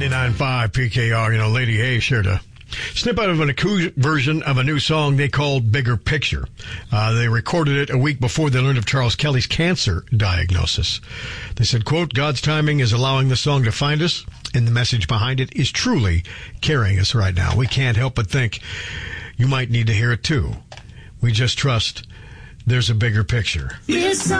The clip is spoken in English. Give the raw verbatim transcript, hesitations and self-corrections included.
ninety-nine point five P K R. You know, Lady A shared a snippet of an acoustic version of a new song they called Bigger Picture. Uh, they recorded it a week before they learned of Charles Kelly's cancer diagnosis. They said, quote, God's timing is allowing the song to find us, and the message behind it is truly carrying us right now. We can't help but think you might need to hear it too. We just trust there's a bigger picture. Yes,